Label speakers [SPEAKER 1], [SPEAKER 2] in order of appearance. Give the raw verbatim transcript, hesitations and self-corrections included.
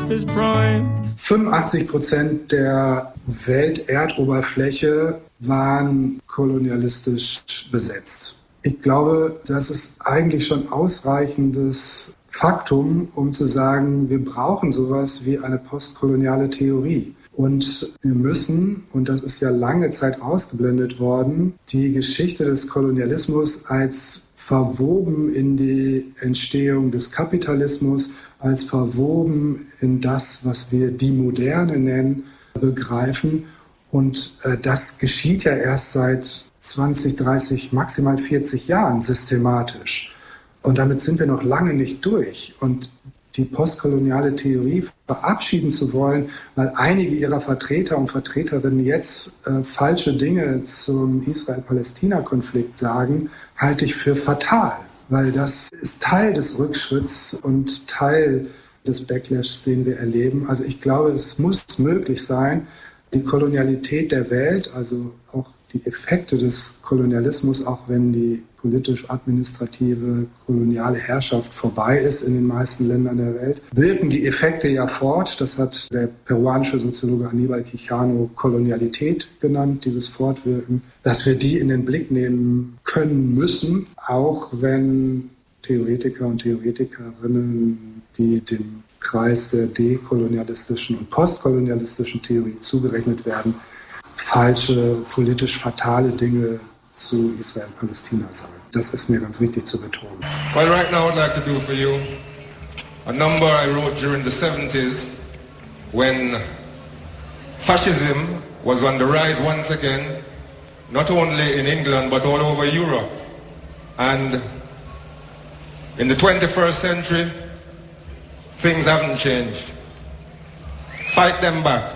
[SPEAKER 1] past his prime.
[SPEAKER 2] fünfundachtzig Prozent der Welterdoberfläche waren kolonialistisch besetzt. Ich glaube, das ist eigentlich schon ausreichendes Faktum, um zu sagen, wir brauchen sowas wie eine postkoloniale Theorie. Und wir müssen, und das ist ja lange Zeit ausgeblendet worden, die Geschichte des Kolonialismus als verwoben in die Entstehung des Kapitalismus, als verwoben in das, was wir die Moderne nennen, begreifen. Und äh, das geschieht ja erst seit zwanzig, dreißig, maximal vierzig Jahren systematisch. Und damit sind wir noch lange nicht durch. Und die postkoloniale Theorie verabschieden zu wollen, weil einige ihrer Vertreter und Vertreterinnen jetzt äh, falsche Dinge zum Israel-Palästina-Konflikt sagen, halte ich für fatal. Weil das ist Teil des Rückschritts und Teil des Backlash, den wir erleben. Also ich glaube, es muss möglich sein, die Kolonialität der Welt, also auch die Effekte des Kolonialismus, auch wenn die politisch-administrative koloniale Herrschaft vorbei ist in den meisten Ländern der Welt, wirken die Effekte ja fort. Das hat der peruanische Soziologe Aníbal Quijano Kolonialität genannt, dieses Fortwirken, dass wir die in den Blick nehmen können müssen, auch wenn Theoretiker und Theoretikerinnen, die dem Kreis der dekolonialistischen und postkolonialistischen Theorie zugerechnet werden, falsche, politisch fatale Dinge zu Israel-Palästina sagen. Das ist mir ganz wichtig zu betonen.
[SPEAKER 3] Well, right now I'd like to do for you a number I wrote during the seventies when fascism was on the rise once again, not only in England but all over Europe. And in the twenty-first century, things haven't changed. Fight them back.